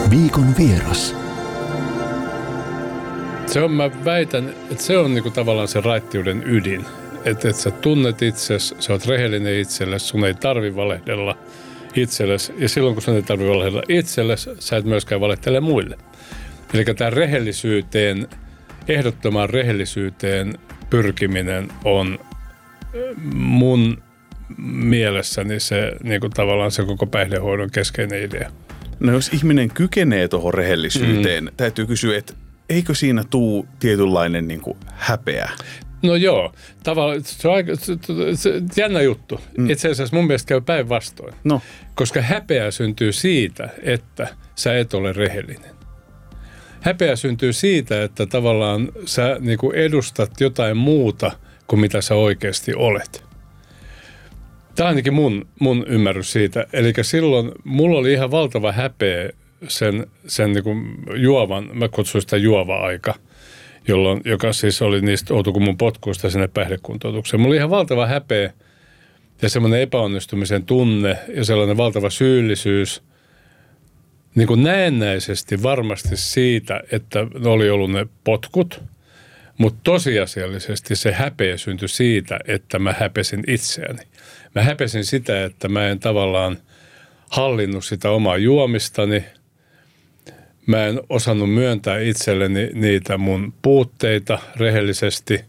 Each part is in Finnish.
Viikon vieras. Mä väitän, että se on niinku tavallaan se raittiuden ydin. Että sä tunnet itsesi, sä oot rehellinen itsellesi, sun ei tarvi valehdella itsellesi. Ja silloin kun sun ei tarvi valehdella itsellesi, sä et myöskään valehtele muille. Eli tämä rehellisyyteen, ehdottomaan rehellisyyteen pyrkiminen on mun mielessäni se niinku tavallaan se koko päihdehoidon keskeinen idea. No jos ihminen kykenee tuohon rehellisyyteen, täytyy kysyä, että eikö siinä tuu tietynlainen niin kuin häpeä? No joo, tavallaan se on jännä juttu. Itse asiassa mun mielestä käy päinvastoin. No. Koska häpeä syntyy siitä, että sä et ole rehellinen. Häpeä syntyy siitä, että tavallaan sä niin kuin edustat jotain muuta kuin mitä sä oikeasti olet. Tämä on ainakin mun ymmärrys siitä. Eli silloin mulla oli ihan valtava häpeä sen niin kuin juovan, mä kutsuin sitä juova-aika, joka siis oli niistä Outokummun potkuista sinne päihdekuntoutukseen. Mulla oli ihan valtava häpeä ja semmoinen epäonnistumisen tunne ja sellainen valtava syyllisyys niin kuin näennäisesti varmasti siitä, että ne oli ollut ne potkut, mutta tosiasiallisesti se häpeä syntyi siitä, että mä häpesin itseäni. Mä häpesin sitä, että mä en tavallaan hallinnut sitä omaa juomistani. Mä en osannut myöntää itselleni niitä mun puutteita rehellisesti.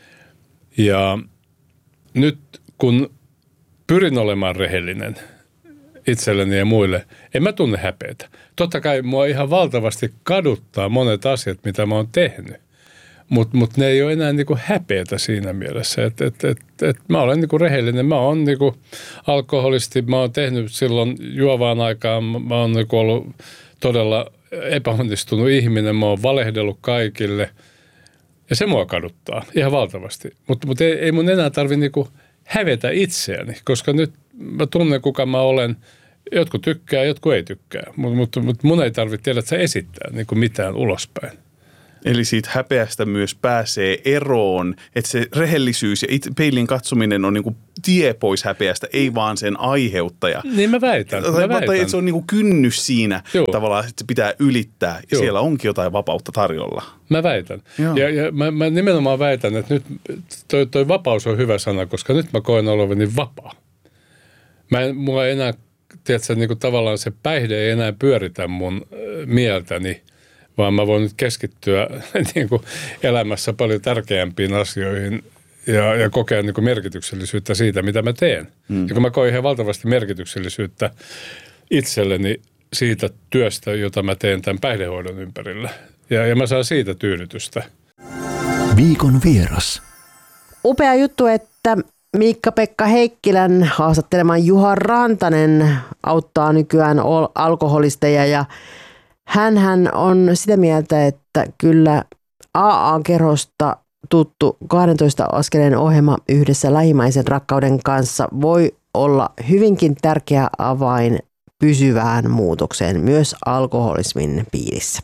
Ja nyt kun pyrin olemaan rehellinen itselleni ja muille, en mä tunne häpeätä. Totta kai mua ihan valtavasti kaduttaa monet asiat, mitä mä oon tehnyt. Mutta ne ei ole enää niinku häpeätä siinä mielessä, että mä olen niinku rehellinen, mä oon niinku alkoholisti, mä oon tehnyt silloin juovaan aikaan, mä oon niinku ollut todella epäonnistunut ihminen, mä oon valehdellut kaikille ja se mua kaduttaa ihan valtavasti. Mutta ei mun enää tarvitse niinku hävetä itseäni, koska nyt mä tunnen kuka mä olen. Jotkut tykkää, jotkut ei tykkää, mutta mun ei tarvitse tiedä, että sä esittää niinku mitään ulospäin. Eli siitä häpeästä myös pääsee eroon, että se rehellisyys ja peilin katsominen on niinku tie pois häpeästä, ei vaan sen aiheuttaja. Niin mä väitän. Tai että se on niinku kynnys siinä tavallaan, että se pitää ylittää ja Joo. Siellä onkin jotain vapautta tarjolla. Mä väitän. Ja mä nimenomaan väitän, että nyt toi vapaus on hyvä sana, koska nyt mä koen olevani vapaa. Mulla ei enää, tiedätkö, niinku tavallaan se päihde ei enää pyöritä mun mieltäni, vaan mä voin nyt keskittyä niin kuin elämässä paljon tärkeämpiin asioihin ja kokea niin kuin merkityksellisyyttä siitä, mitä mä teen. Ja kun mä koin ihan valtavasti merkityksellisyyttä itselleni siitä työstä, jota mä teen tämän päihdehoidon ympärillä. Ja mä saan siitä tyydytystä. Viikon vieras. Upea juttu, että Miikka-Pekka Heikkilän haastattelema Juha Rantanen auttaa nykyään alkoholisteja ja hänhän on sitä mieltä, että kyllä AA-kerhosta tuttu 12 askeleen ohjelma yhdessä lähimmäisen rakkauden kanssa voi olla hyvinkin tärkeä avain pysyvään muutokseen myös alkoholismin piirissä.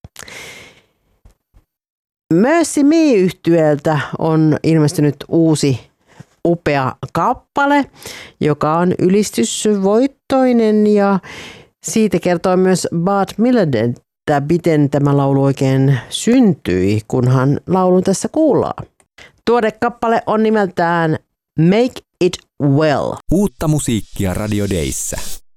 Mercy Me-yhtyeeltä on ilmestynyt uusi upea kappale, joka on ylistysvoittoinen ja siitä kertoo myös Bart Millard, että miten tämä laulu oikein syntyi, kunhan laulun tässä kuullaan. Tuore kappale on nimeltään Make It Well. Uutta musiikkia Radio Dayssä.